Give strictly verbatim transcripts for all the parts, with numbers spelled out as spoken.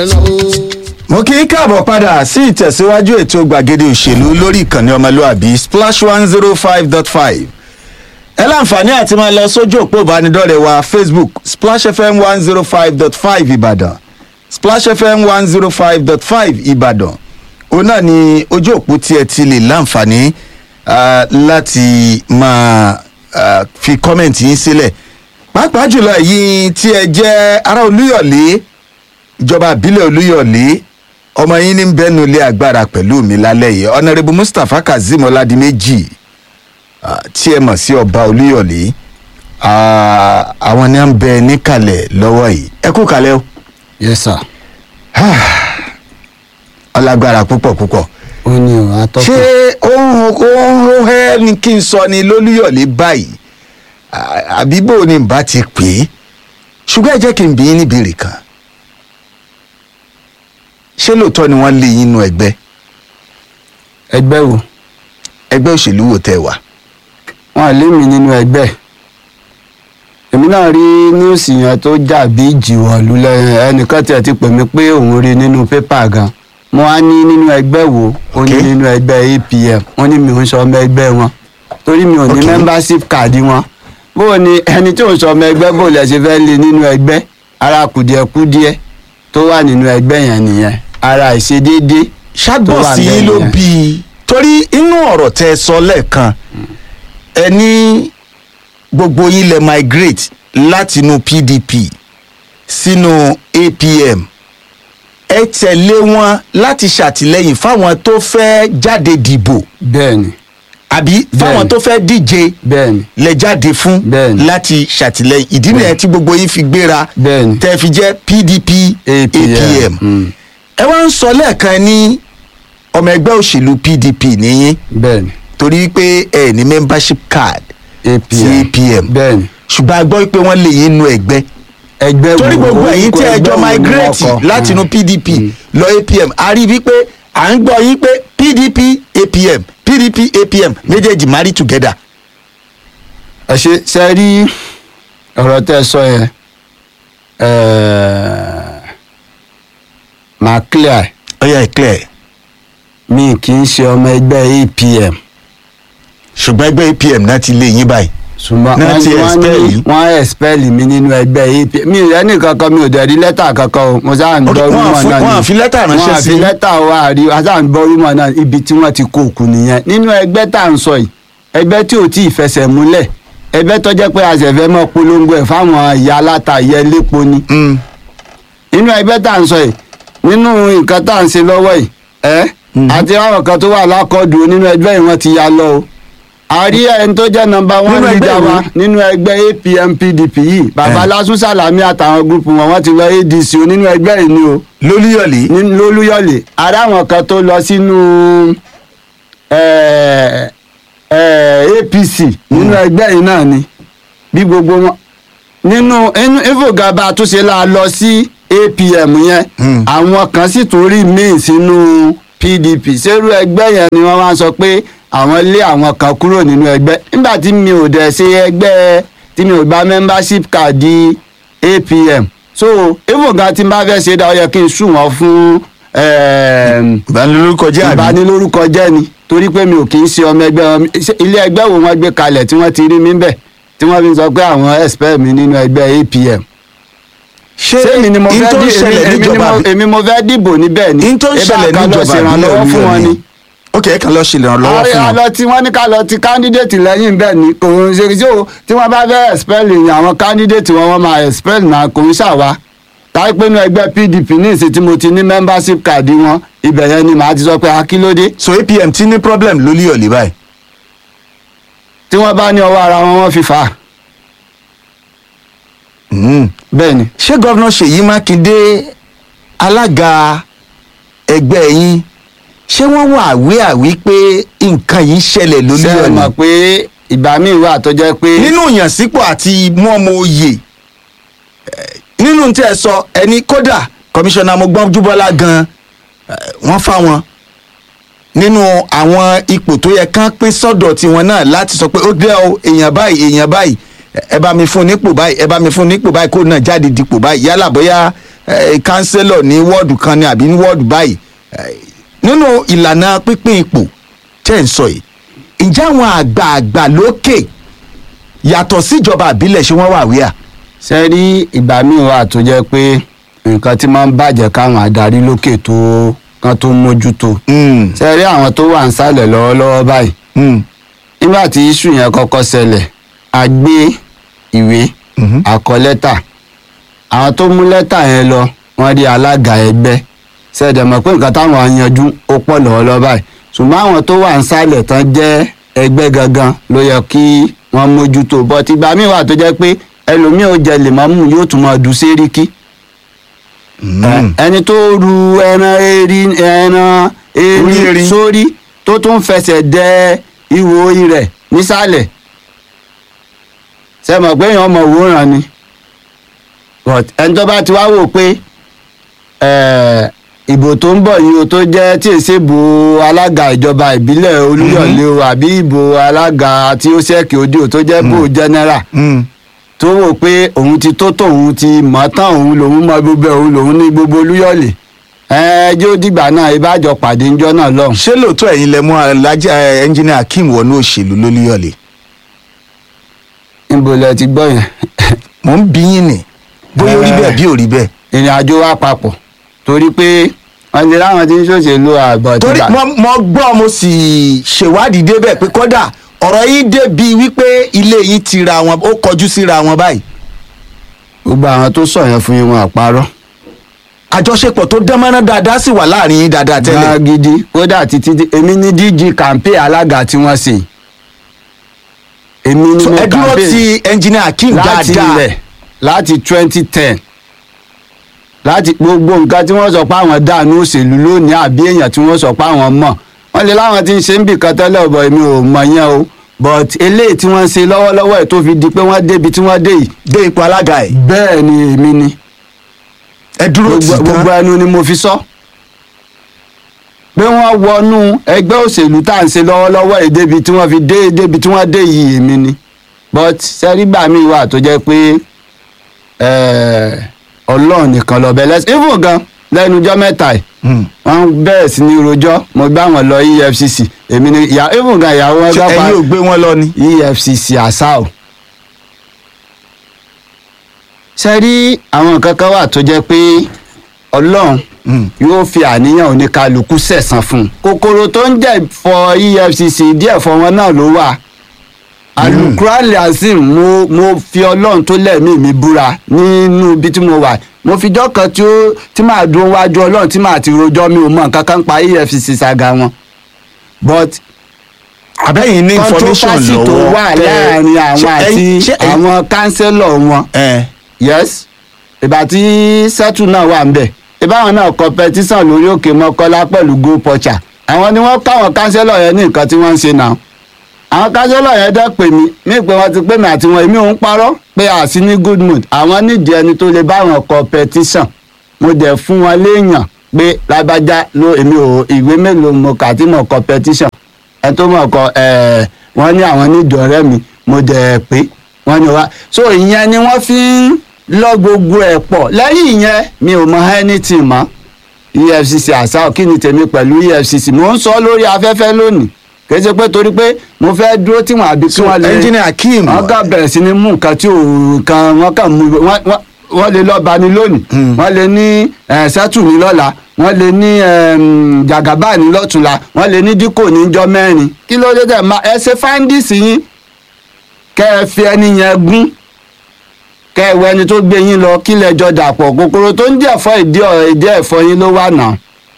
mo kí í káàbọ̀ padà sí ìtẹ̀síwájú ètò gbàgede òṣèlú lórí ìkànnì ọmọlúàbí splash one zero five dot five ẹ láǹfààní àti máa lọ sójú òpó ìbánidọ́rẹ̀ẹ́ wa facebook splash fm one zero five dot five ìbàdàn splash fm one zero five dot five ìbàdàn òun náà ni ojú òpó tí ẹ ti lè láǹfààní uh, láti máa uh, fi kọ́mẹ̀ntì yín sílẹ̀ pàápàá jùlọ yìí tí ẹ jẹ́ ará olúyọ̀lé ìjọba àbílẹ̀ olúyọ̀lé ọmọ yín ní bẹ́ẹ̀nu ilé agbára pẹ̀lú mi lálẹ́ yìí ọ̀nàrẹ́bù mustapha kazeem ọ̀làdìmẹ́jì tí ẹ mọ̀ sí ọba olúyọ̀lé àwọn ni à ń bẹ níkàlẹ̀ lọ́wọ́ yìí ẹ kú kalẹ̀ o. yes sir. ọlágbára púpọ̀ púpọ̀. ó ní o atọ́kùn. ṣé ohun ohun ẹ ní kí n sọ ni lólúyọ̀lé báyìí àbí bò ní bá ti pè é ṣùgbọ́n ẹ jẹ́ kí n bí yín níbèrè kan ṣé lóòótọ́ ni wọ́n lé yín nínú ẹgbẹ́. ẹgbẹ́ wo. ẹgbẹ́ òṣèlú wo tẹ́ wà. wọn à lé mi nínú ẹgbẹ́ èmi náà rí níwùsì yẹn tó jà bí ìjìwọ̀lú lẹ́yìn ẹnìkan tiẹ̀ ti pè mí pé òun rí nínú pépà gan mo á ní nínú ẹgbẹ́ wo ó ní nínú ẹgbẹ́ A P M wọ́n ní mi ò ń sọ ọmọ ẹgbẹ́ wọn torí mi ò ní membership card wọn bó o ní ẹni tí ò ń sọ ọmọ ẹgbẹ́ bó lẹ ṣe fẹ́ lé nínú ẹgbẹ́ ara kùdìẹ̀kudìẹ tó wà nínú ẹgbẹ́ yẹn nìyẹn ara ìṣedéédé ṣàgbọ̀nsí yín ló bí i torí inú ọ̀rọ̀ tẹ́ ẹ sọ lẹ́ẹ̀kan ẹ ní gbogbo yín lẹ migrate látinú P D P sínú A P M ẹ tẹ̀lé wọn láti ṣàtìlẹ́yìn fáwọn tó fẹ́ jáde dìbò. bẹ́ẹ̀ni. àbí fáwọn tó fẹ́ díje. bẹ́ẹ̀ni. lẹ jáde fún. bẹ́ẹ̀ni. láti ṣàtìlẹ́yìn ìdí nìyẹn tí gbogbo yín fi gbéra. bẹ́ẹ̀ni. tẹ́ fi jẹ́ P D P A P M. Mm. ẹ wá ń sọ lẹ́ẹ̀kan ní ọmọ ẹgbẹ́ òṣèlú P D P nìyí. bẹ́ẹ̀ni. torí pé ẹ ní membership card A P M. sí A P M. bẹ́ẹ̀ni. ṣùgbọ́n a gbọ́ pé wọ́n lè yín nu ẹgbẹ́. ẹgbẹ́ wo torí gbogbo ẹ̀yin tí ẹjọ́ migrate láti látinú P D P lọ A P M a rí wípé à ń gbọ́ yín pé P D P A P M P D P A P M méjèèjì marry together. ẹ ṣe ṣe rí ọ̀rọ̀ tẹ́ ẹ sọ yẹn máa clear ó yẹ clear. mi kì í ṣe ọmọ ẹgbẹ́ A P M. ṣùgbọ́n ẹgbẹ́ A P M náà ti lé yín báyìí. ṣùgbọ́n náà ti expel yìí. wọ́n expel mi nínú ẹgbẹ́ A P M mi rẹ́ nìkan kan mi ò dẹ̀ rí lẹ́tà kankan o mo sáà ń gbọ́ rúmọ̀ náà ni wọ́n á fi lẹ́tà ránṣẹ́ sí. wọ́n á fi lẹ́tà wá rí a sáà ń gbọ́ rúmọ̀ náà ibi tí wọ́n ti kó òkú nìyẹn nínú ẹgbẹ́ tá à ń sọ yìí ẹgbẹ́ tí ò tí ì fẹsẹ̀ múlẹ̀ ẹgbẹ́ tó jẹ́ pé àṣẹfẹ́ mọ́ polongo ẹ̀ fáwọn ìyá aláta ìyá elépo ni nínú ẹgbẹ́ tá à ń sọ yìí nínú nǹkan tá à ń ṣe lọ́wọ́ yìí ẹ́ àti àwọn kan tó wà lákọ̀ọ́dù nínú ẹgbẹ́ yìí wọ́n ti ya lọ o àrí ẹni tó jẹ́ nọ́mbà one leader wa nínú ẹgbẹ́ A P M P D P yìí bàbá lásù sàlámì àtàwọn gúrùpù wọn wọ́n ti lọ A D C o nínú ẹgbẹ́ yìí ni o. lólúyọ̀lé. lólúyọ̀lé àrí àwọn kan tó lọ sínú A P C nínú ẹgbẹ́ yìí náà ni bí gbogbo wọn nínú ifogaba tó ṣe la lọ sí A P M yẹn àwọn kan sì tún rí míì sínú P D P ṣerú ẹgbẹ́ yẹn ni wọ́n wá sọ pé àwọn lé àwọn kan kúrò nínú ẹgbẹ́ nígbà tí mi ò dẹ̀ ṣe ẹgbẹ́ tí mi ò gba membership card di A P M so ifogaba tí n bá fẹ́ ṣe dá ọ yẹ kí n sùn wọ́n fún ìbanilórúkọ jẹ́ àbí. ìbanilórúkọ jẹ́ ni torí pé mi ò kì í ṣe ọmọ ẹgbẹ́ ilé ẹgbẹ́ wo wọ́n gbé kalẹ̀ tí wọ́n ti rí mi bẹ̀ tí wọ́n fi sọ pé àwọn expel mi nínú ẹgbẹ́ A P M. ṣé in tó ń ṣẹlẹ̀ níjọba èmi mo fẹ́ dìbò níbẹ̀ ni in tó ń ṣẹlẹ̀ níjọba ìrànlọ́wọ́ fún wọn ni. ok ẹ kàn lọ ṣe ìrànlọ́wọ́ fún wọn. àlọ́ tí wọ́n ní ká lọ ti candidate lẹ́yìn bẹ́ẹ̀ ni kò ń ṣe tí tí wọ́n bá fẹ́ expel yìí àwọn candidate wọn wọ́n máa expel náà kò ń ṣàwá táyé pé inú ẹgbẹ́ P D P ní ìsìn tí mo ti ní membership card wọn ibẹ̀ yẹn ni màá ti sọ pé akílódé. so A P M ti ní problem lólúyọ̀lé báyìí. tí wọ́n bá ní ọwọ́ ara wọn wọ́n fi fà á. bẹ́ẹ̀ ni. ṣé gọ́vnà Ṣèyí Mákindé alága ẹgbẹ́ yín ṣé wọ́n wà àwíàwí pé nǹkan yìí ṣẹlẹ̀ lólúyọ̀lé. ṣé ẹ mọ̀ pé ìgbà míì wà tó jẹ́ pé. nínú ìyànsípò àti mú ọmọ oyè nínú tí ẹ sọ ẹni kódà kọmíṣánná Mọ́gbọ́njúbọ́lá gan wọ́n fáwọn nínú àwọn ipò tó yẹ kán pín sọ́dọ̀ tiwọn náà láti sọ pé ó dé o èèyàn báyìí èèyàn báyìí ẹ bá mi fún nípò báyìí ẹ bá mi fún nípò báyìí kó náà jáde dípò báyìí yálà bóyá kánsẹ́lọ̀ ní wọ́ọ̀dù kan ní àbí ní wọ́ọ̀dù báyìí nínú ìlànà pínpín ipò tẹ́ ń sọ yìí ǹjẹ́ àwọn àgbààgbà lókè yàtọ̀ síjọba àbílẹ̀ ṣé wọ́n wà wíà. ṣe rí ìgbà míì wà tó jẹ́ pé nǹkan tí máa ń bàjẹ́ káwọn adarí lókè tó kan tó mójútó. ṣe rí àwọn tó wà ń sálẹ̀ lọ́wọ́lọ́wọ́ báyìí nígbà tí iṣu yẹn kọ́kọ́ ṣẹlẹ̀ a gbé ìwé a kọ lẹ́tà àwọn tó mú lẹ́tà yẹn lọ wọ́n rí alága ẹgbẹ́ ṣẹ̀dẹ̀ mọ̀ pé nǹkan táwọn yanjú ó pọ̀ lọ́wọ́lọ́wọ́ báyìí ṣùgbọ́n àwọn tó wà ń sálẹ̀ tán jẹ́ ẹgbẹ́ gangan ló yẹ kí wọ́n mójútó bọ́ ti gbà míì wà tó jẹ́ pé ẹlòmíì ò jẹ lèmọ́mù yóò tún máa dù séríkì ẹni tó ru ẹran erin ẹran erin sórí tó tún fẹsẹ̀ dẹ ihò orí rẹ̀ nísàlẹ̀ ṣe mọ̀ pé èèyàn mọ̀ wòran ni but ẹni tó bá ti wá wò pé ìbò tó ń bọ̀ yìí o tó jẹ́ tí èsì ìbò alága ìjọba ìbílẹ̀ Olúyọ̀lé o àbí ìbò alága tí ó ṣẹ́ẹ̀kì òde o tó jẹ́ bò general tó wò pé òun ti tó tóun ti mọ̀ tán òun lòun mọ gbogbo òun lòun ní gbogbo Olúyọ̀lé ẹjọ́ ó dìgbà náà ìbájọ pàdé ńjọ́ náà lọ́hùn. ṣé lóòótọ́ ẹ̀yin lẹ mú alájà ẹnjìnìà Akeem wọnú òṣèlú lólúyọ̀lé. níbo lẹ ti gbọ́ yẹn. mò ń bí yín ni bóyá ó rí bẹ́ẹ̀ bí ò rí bẹ́ẹ̀. ìrìn àjò wa papọ̀ torí pé wọ́n ti láwọn tí ń ṣòṣèlú àbọ̀ tí. torí mo gbọ́ mo sì ṣèwádìí débẹ̀ pé kódà ọ̀rọ̀ yìí débi wípé ilé yìí ti ra wọn ó kọjú síra wọn báyìí. gbogbo àwọn tó sọ yẹn fún yín wọn àparọ́. àjọṣepọ̀ tó dán mọ́ná dáadáa sì wà láàrin yín dáadáa tẹ́lẹ̀. náà gidi kódà títí èmi ní D G campaign alága tí wọ́n ṣe. èmi ní mo campaign. ẹ dúró ti engineer Akeem láti dáadáa. ilẹ̀ láti twenty ten láti gbogbo nǹkan tí wọ́n sọ pé àwọn dànù òṣèlú lónìí àbí èèyàn tí wọ́n sọ pé àwọn mọ̀ wọ́n lè láwọn tí ń ṣe ń bì kan tẹ́lẹ̀ ọ̀bọ̀ èmi ò mọ̀ yẹn o but eléyìí tí wọ́n ń ṣe lọ́wọ́lọ́wọ́ ẹ̀ tó fi di pé wọ́n débi tí wọ́n dé yìí. dé ipò alága ẹ̀. bẹ́ẹ̀ ni èmi ni. ẹ dúró tì tán gbogbo ẹnu ni mo fi sọ. pé wọ́n wọnú ẹgbẹ́ òṣèlú tá à ń ṣe lọ́wọ́lọ́wọ́ ẹ̀ débi tí wọ́n fi dé débi tí wọ́n dé yìí èmi ni. but sẹ́rígbà mi wà tó jẹ́ pé Ọlọ́run nìkan lọ bẹ lẹ́sìn even gan lẹ́nu ọjọ́ mẹ́ta yìí wọ́n bẹ̀rẹ̀ sí ní rojọ́ mo gbá wọn lọ E F C C èmi ni even gan ìyàwó wọn gbá pa ẹ̀yin ò gbé wọn lọ ni. E F C C àṣà o. ṣe rí àwọn nǹkan kan wà tó jẹ́ pé Ọlọ́run yóò fi àníyàn oníkálukú sẹ̀san fún un. kòkòrò tó ń jẹ́ fọ E F C C díẹ̀ fọ wọn náà ló wà. alukurali azeem mo mo fi Ọlọ́run tó lẹ́mìí mi búra nínú ibi tí mo wà mo fi jọ́ kan tí ó tí màá dún wájú Ọlọ́run tí màá ti rojọ́ mi ò mọ nǹkan kan pa E F C C ṣàgà wọn but àbẹ́yìn ní information controversy lọ́wọ́ tó wà láàrin àwọn àti àwọn kánsẹ́lọ̀ wọn yes ìgbà tí sẹ́tù náà wà ń bẹ̀ ìbáwọn náà competition lórí òkè Mọ́kọ́lá pẹ̀lú go pocha àwọn ni wọ́n káwọn kánsẹ́lọ̀ yẹn ní nǹkan tí wọ́n ń ṣe náà àwọn kánsẹ́lọ̀ yẹn dẹ́ pè mí ní pé wọ́n ti pè mí àti wọn èmi ò ń parọ́ pé à sí ní good mood àwọn nídìí ẹni tó lè báwọn competition mo dẹ̀ fún wọn léèyàn pé lágbájá ló èmi ò ìwé mélòó mo kà tí mo competition ẹ tó mọ̀ kọ ẹ̀ wọ́n ní àwọn nídìí ọ̀rẹ́ mi mo dẹ̀ pé wọ́n ní wá so ìyẹn ni wọ́n fi ń lọ gbogbo ẹ̀ pọ̀ lẹ́yìn ìyẹn mi ò mọ anything mọ́ E F C C àṣà kí ni tèmi pẹ̀lú E F C C mo ń sọ lórí afẹ́fẹ́ lónìí kì í ṣe pé torí pé mo fẹ́ dúró tí wọ́n àbí kí wọ́n lè engineer Akeem wọ́n kàn bẹ̀rẹ̀ sí ní mú nǹkan tí ò kan wọ́n kàn mú wọ́n lè lọ́ọ́ bani lónìí wọ́n lè ní sẹ́tù ní lọ́la wọ́n lè ní jàgàbá ní lọ́tùnla wọ́n lè ní díkò ní jọ́ mẹ́rin kí ló dé tẹ̀ máa ẹ ṣe fáńdíìsì yín kẹ́ ẹ fi ẹni yẹn gún kẹ́ ẹ wọ ẹni tó gbé yín lọ kí lẹ́jọ́ dàpọ̀ kòkòrò tó ń jẹ́ ẹ̀fọ́ ìdí ẹ̀fọ́ yín ló wà náà.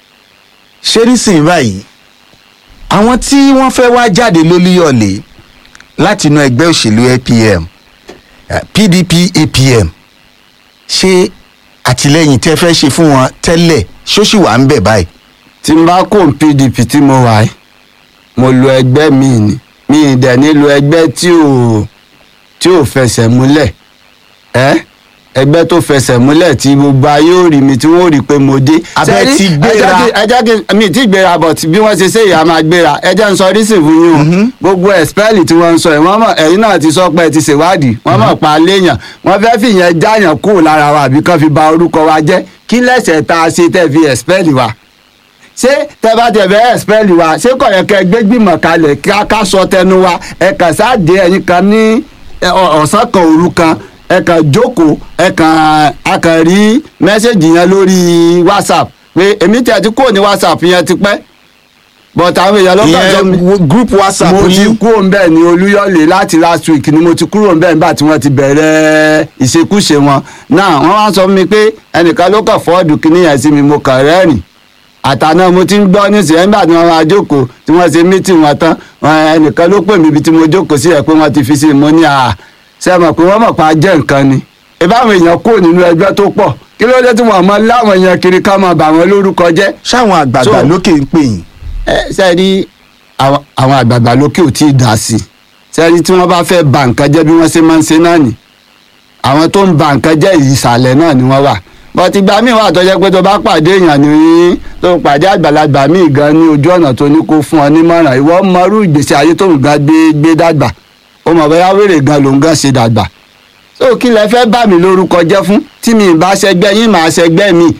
ṣé nísìnyí báyìí àwọn tí wọ́n fẹ́ wá jáde lólúyọ̀lé láti inú ẹgbẹ́ òṣèlú A P M P D P A P M ṣé àtìlẹ́yìn tẹ́ fẹ́ ṣe fún wọn tẹ́lẹ̀ ṣóṣì wà ń bẹ̀ báyìí. tí n bá kó P D P tí mo wà yìí mo lo ẹgbẹ́ mi ni mi ì dẹ̀ ní lo ẹgbẹ́ tí ò tí ò fẹsẹ̀ múlẹ̀ ẹ́ ẹgbẹ́ tó fẹsẹ̀ múlẹ̀ tí gbogbo ayé ò rí mi tí wọ́n ò rí pé mo dé. abẹ́ ti gbéra ẹjẹ́ kí mi ti gbéra but bí wọ́n ṣe ṣe ìyá máa gbéra ẹjẹ́ ń sọ rísì fún yín o gbogbo ẹ̀spẹ́ẹ̀lì tí wọ́n ń sọ ẹ̀ wọ́n mọ̀ ẹ̀yin náà ti sọ pé ẹ ti ṣèwádìí wọ́n mọ̀ pa léèyàn wọ́n fẹ́ fi ìyẹn jáyàn kúrò lára wa àbí kán fi ba orúkọ wa jẹ́ kí lẹ́sẹ̀ tá a ṣe tẹ́ fi ẹ̀spẹ́ẹ̀lì wa ṣé tẹ́ bá tẹ́ fẹ́ ẹ̀spẹ́ẹ̀lì wa ṣé kò yẹ kẹ́ gbé gbìmọ̀ kalẹ̀ ká sọ tẹnu wa ẹ kàn sáàdé ẹ̀yin kan ní ọ̀sán kan òru kan ẹ kàn jókòó ẹ kàn a kàn rí mẹ́sẹ̀gì yẹn lórí whatsapp pé èmi tí a ti kúrò ní whatsapp yẹn ti pẹ́ but àwọn èèyàn ló kàn sọ mi group whatsapp mo ti yín kúrò ń bẹ̀ ní olúyọ̀lé láti last week ni mo ti kúrò ń bẹ̀ nígbà tí wọ́n ti bẹ̀rẹ̀ ìṣekúṣe wọn náà wọ́n wá sọ fún mi pé ẹnìkan ló kàn fọ́ọ̀dù kínní yẹn sí mi mo kàn rẹ́rìn àtàná mo ti ń gbọ́ nísìnyí nígbà tí wọ́n máa jókòó tí wọ́n ṣe mítì wọn tán ẹnìkan ló pè mí ibi tí mo jókòó sí ẹ̀ pé wọ́n ti fi sí mo ní à ṣe mọ̀ pé wọ́n mọ̀ pa jẹ́ nǹkan ni ìbáwọn èèyàn kò nínú ẹgbẹ́ tó pọ̀ kí ló dé tí wọ́n mọ láwọn èèyàn kiri ká máa bà wọ́n lórúkọ jẹ́. ṣáwọn àgbààgbà lókè ń pè yín. ẹ ṣe rí àwọn àgbààgbà lókè ò tí ì dá sí i ṣe rí tí wọ́n bá fẹ́ bà nǹkan jẹ́ bí wọ́n ṣe máa ń ṣe náà nì àwọn tó ń bà nǹkan jẹ́ ìsàlẹ̀ náà ni wọ́n wà bọ́tí ìgbà míì wà tó jẹ́ pé tó bá pàdé èèyàn ní tó pàdé àgbàlagbà míì gan ní ojú ọ̀nà tó ní kó fún ọ nímọ̀ràn ìwọ mọrú ìgbésí ayé tó ń ga gbé gbé dàgbà ó mọ̀ bóyá wèrè gan ló ń gan ṣe dàgbà so kí lẹ fẹ́ bà mí lórúkọ jẹ́ fún tí mi bá ṣẹgbẹ́ yín màá ṣẹgbẹ́ mi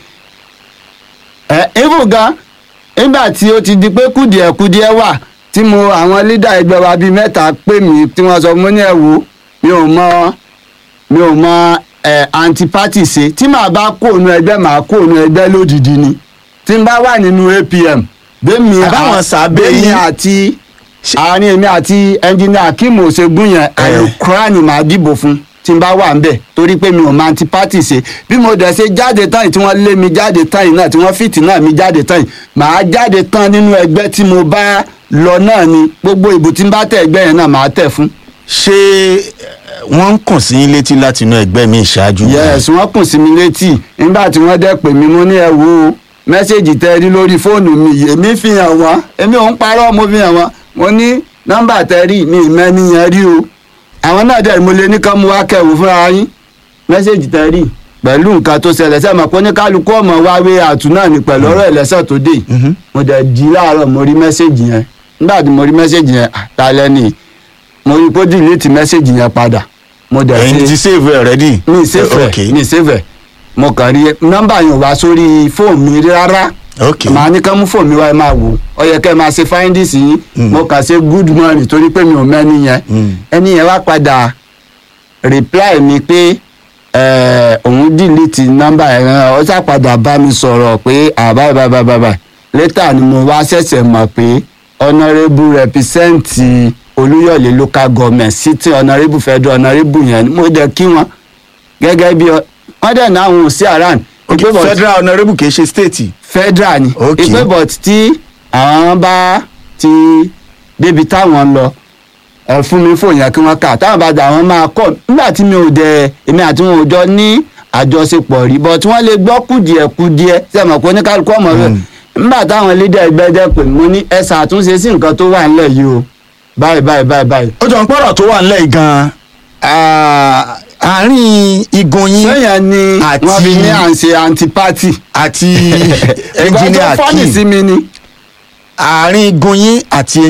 ẹ even gan nígbà tí ó ti di pé kùdìẹ̀kùdìẹ̀ wà tí mo àwọn lídà ẹgbẹ́ wa bíi mẹ́ta pè mí tí wọ́n sọ mo ní ẹ wò mi ò mọ mi ò mọ ẹ anti-party ṣe tí màá bá kó ònú ẹgbẹ́ màá kó ònú ẹgbẹ́ lódìdí ni tí n bá wà nínú A P M bẹ́ẹ̀mi àbáwọn sàbẹ̀ bẹ́ẹ̀mi yín àti àárín èmi àti ẹnjìnìà Akeem Oṣègùn yẹn àlùkùránì màá dìbò fún tí n bá wà ń bẹ̀ torí pé mi ò mọ anti-party ṣe bí mo dẹ̀ ṣe jáde tán yìí tí wọ́n lé mi jáde tán yìí náà tí wọ́n fìtì náà mi jáde tán yìí màá jáde tán nínú ẹgbẹ́ tí mo bá lọ náà ni gbogbo ìbò tí n bá tẹ̀ ẹgbẹ́ yẹn náà màá tẹ̀ fún. ṣé wọ́n ń kàn sí yín létí láti inú ẹgbẹ́ mi ìṣáájú. yes wọ́n kùn sí mi létí nígbà tí wọ́n dẹ̀ pè mí mo ní ẹ wo mẹ́sẹ̀gì tẹ́ rí lórí fóònù mi èmi fi hàn wọ́n èmi ò ń parọ́ mo fi hàn wọ́n mo ní nọ́mbà tẹ́ rí mi ìmẹ́ni yẹn rí o àwọn náà dẹ̀ mo lè ní kán mú wá kẹwò fúnra yín mẹ́sẹ̀gì tẹ́ rí pẹ̀lú nǹkan tó ṣẹlẹ̀ sẹ́ẹ̀ mọ̀ pé oníkálukú ọmọ wa wé àtún náà ní pẹ̀lú ọ̀rọ̀ ẹ̀lẹ́sẹ̀ tó dé mo dẹ̀ jí láàárọ̀ mo rí mẹ́sẹ̀gì yẹn nígbà tí mo rí mẹ́sẹ̀gì yẹn àtàlẹ́ ni mo rí kó dìlítì mẹ́sẹ̀gì yẹn padà mo dẹ̀ ṣe ẹ̀yin ti save ẹ̀ ready. mi save ẹ̀ mi save ẹ̀ mo kàn rí nọ́mbà yẹn wá sórí fóònù mi rárá ok màá ní ká mú fóònù mi wá ẹ máa wò ó yẹ kẹ́ ẹ máa ṣe findings yín mo kàn ṣe good morning torí pé mi ò mẹ́ni yẹn ẹni yẹn wá padà reply mi pé òun delete nọ́mbà yẹn ó ṣá padà bá mi sọ̀rọ̀ pé àbá bàbá bàbá later ni mo wá ṣẹ̀ṣẹ̀ mọ̀ pé honourable represent Olúyọ̀lé local government city honourable federal honourable yẹn mo dẹ̀ kí wọn gẹ́gẹ́ bí wọ́n dẹ̀ náà wọn ò sí around. okay federal honourable kì í ṣe state. federal ni okay ìpè but tí àwọn bá ti débi táwọn ń lọ ẹ fún mi fóònù yẹn kí wọ́n kà táwọn bá dà wọ́n máa kọ́ nígbà tí mi ò dẹ̀ èmi àti wọn ò jọ ní àjọṣepọ̀ rí but wọ́n lè gbọ́ kùdìẹ̀kùdìẹ̀ sẹ́mọ̀ pé oníkálukú ọmọ rẹ̀ nígbà táwọn leader ẹgbẹ́ jẹ́ pé mo ní ẹ ṣàtúnṣe sí nǹkan tó wà nílẹ̀ yìí o báyìí báyìí báyìí báyìí. ó jọ ń pọ̀rọ̀ tó wà nílẹ̀ yìí gan-an àárín igun yín sẹ́yìn ni wọ́n fi ní à ń ṣe anti-party àti engineer Akeem ìgbà tó fọ́nì sí mi ni àárín igun yín àti